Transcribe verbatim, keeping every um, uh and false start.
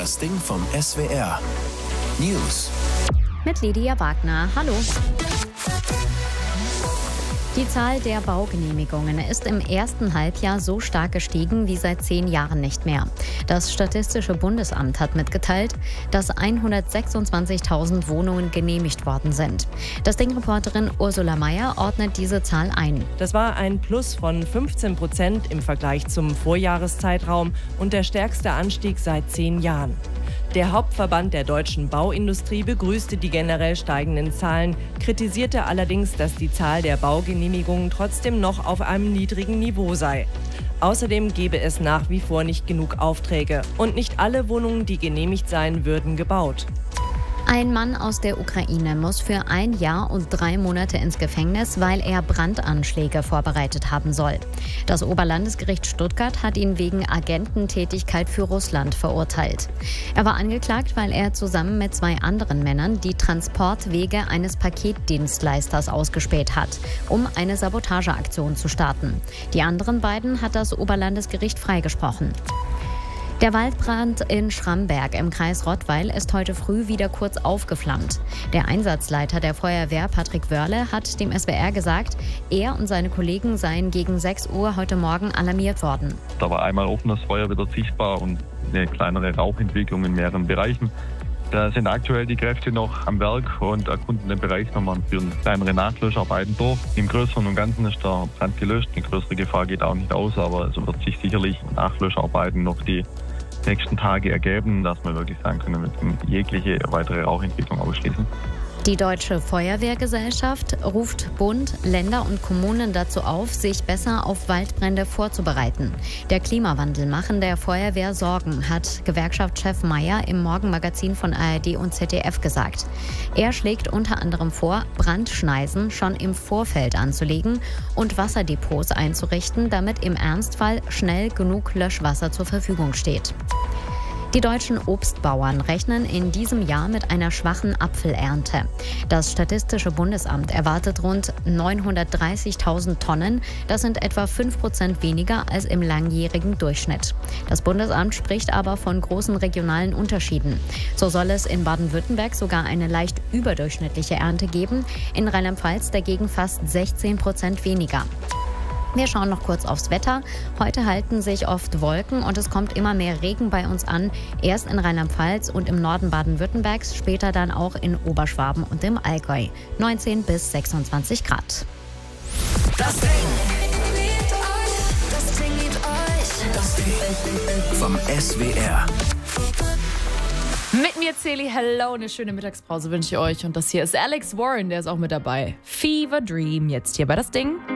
Das Ding vom S W R. News. Mit Lydia Wagner. Hallo. Die Zahl der Baugenehmigungen ist im ersten Halbjahr so stark gestiegen wie seit zehn Jahren nicht mehr. Das Statistische Bundesamt hat mitgeteilt, dass hundertsechsundzwanzigtausend Wohnungen genehmigt worden sind. Das Ding-Reporterin Ursula Meyer ordnet diese Zahl ein. Das war ein Plus von fünfzehn Prozent im Vergleich zum Vorjahreszeitraum und der stärkste Anstieg seit zehn Jahren. Der Hauptverband der deutschen Bauindustrie begrüßte die generell steigenden Zahlen, kritisierte allerdings, dass die Zahl der Baugenehmigungen trotzdem noch auf einem niedrigen Niveau sei. Außerdem gebe es nach wie vor nicht genug Aufträge und nicht alle Wohnungen, die genehmigt seien, würden gebaut. Ein Mann aus der Ukraine muss für ein Jahr und drei Monate ins Gefängnis, weil er Brandanschläge vorbereitet haben soll. Das Oberlandesgericht Stuttgart hat ihn wegen Agententätigkeit für Russland verurteilt. Er war angeklagt, weil er zusammen mit zwei anderen Männern die Transportwege eines Paketdienstleisters ausgespäht hat, um eine Sabotageaktion zu starten. Die anderen beiden hat das Oberlandesgericht freigesprochen. Der Waldbrand in Schramberg im Kreis Rottweil ist heute früh wieder kurz aufgeflammt. Der Einsatzleiter der Feuerwehr, Patrick Wörle, hat dem S W R gesagt, er und seine Kollegen seien gegen sechs Uhr heute Morgen alarmiert worden. Da war einmal offenes Feuer wieder sichtbar und eine kleinere Rauchentwicklung in mehreren Bereichen. Da sind aktuell die Kräfte noch am Werk und erkunden den Bereich nochmal und führen kleinere Nachlöscharbeiten durch. Im Größeren und Ganzen ist der Brand gelöscht. Eine größere Gefahr geht auch nicht aus, aber es wird sich sicherlich Nachlöscharbeiten noch die nächsten Tage ergeben, dass wir wirklich sagen können, wir müssen jegliche weitere Rauchentwicklung ausschließen. Die Deutsche Feuerwehrgesellschaft ruft Bund, Länder und Kommunen dazu auf, sich besser auf Waldbrände vorzubereiten. Der Klimawandel machen der Feuerwehr Sorgen, hat Gewerkschaftschef Mayer im Morgenmagazin von A R D und Z D F gesagt. Er schlägt unter anderem vor, Brandschneisen schon im Vorfeld anzulegen und Wasserdepots einzurichten, damit im Ernstfall schnell genug Löschwasser zur Verfügung steht. Die deutschen Obstbauern rechnen in diesem Jahr mit einer schwachen Apfelernte. Das Statistische Bundesamt erwartet rund neunhundertdreißigtausend Tonnen. Das sind etwa fünf Prozent weniger als im langjährigen Durchschnitt. Das Bundesamt spricht aber von großen regionalen Unterschieden. So soll es in Baden-Württemberg sogar eine leicht überdurchschnittliche Ernte geben, in Rheinland-Pfalz dagegen fast sechzehn Prozent weniger. Wir schauen noch kurz aufs Wetter. Heute halten sich oft Wolken und es kommt immer mehr Regen bei uns an. Erst in Rheinland-Pfalz und im Norden Baden-Württembergs, später dann auch in Oberschwaben und im Allgäu. neunzehn bis sechsundzwanzig Grad. Das Ding. Das Ding liebt euch. Das Ding vom S W R. Mit mir, Celi, hello, eine schöne Mittagspause wünsche ich euch. Und das hier ist Alex Warren, der ist auch mit dabei. Fever Dream, jetzt hier bei Das Ding.